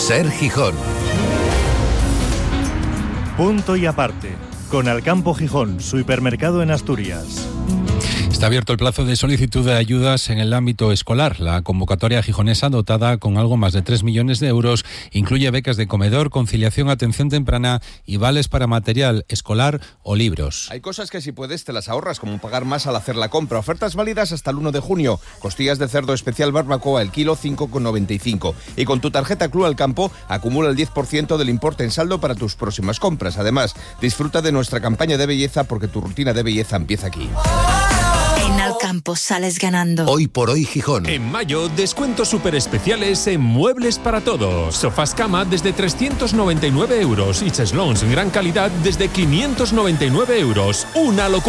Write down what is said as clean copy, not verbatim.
Ser Gijón. Punto y aparte, con Alcampo Gijón, su hipermercado en Asturias. Está abierto el plazo de solicitud de ayudas en el ámbito escolar. La convocatoria gijonesa, dotada con algo más de 3 millones de euros, incluye becas de comedor, conciliación, atención temprana y vales para material escolar o libros. Hay cosas que si puedes te las ahorras, como pagar más al hacer la compra. Ofertas válidas hasta el 1 de junio. Costillas de cerdo especial barbacoa, el kilo 5,95. Y con tu tarjeta Club Alcampo acumula el 10% del importe en saldo para tus próximas compras. Además, disfruta de nuestra campaña de belleza, porque tu rutina de belleza empieza aquí. En Alcampo sales ganando. Hoy por hoy Gijón. En mayo, descuentos súper especiales en muebles para todos. Sofás cama desde 399 euros y cheslons en gran calidad desde 599 euros. ¡Una locura!